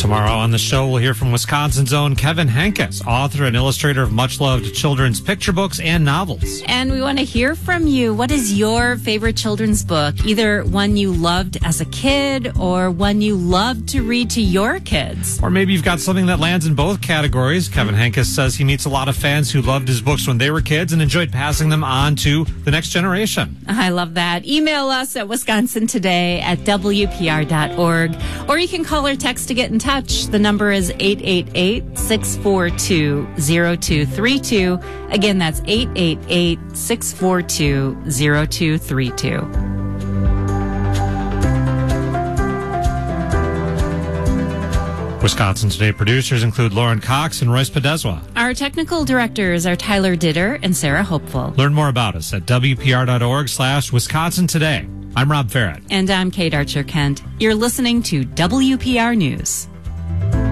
Tomorrow on the show, we'll hear from Wisconsin's own Kevin Henkes, author and illustrator of much-loved children's picture books and novels. And we want to hear from you. What is your favorite children's book? Either one you loved as a kid or one you loved to read to your kids. Or maybe you've got something that lands in both categories. Kevin Henkes says he meets a lot of fans who loved his books when they were kids and enjoyed passing them on to the next generation. I love that. Email us at wisconsintoday@wpr.org. Or you can call or text to get in touch. The number is 888-642-0232. Again, that's 888-642-0232. Wisconsin Today producers include Lauren Cox and Royce Podeswa. Our technical directors are Tyler Ditter and Sarah Hopeful. Learn more about us at wpr.org/Wisconsin Today. I'm Rob Farrett. And I'm Kate Archer-Kent. You're listening to WPR News.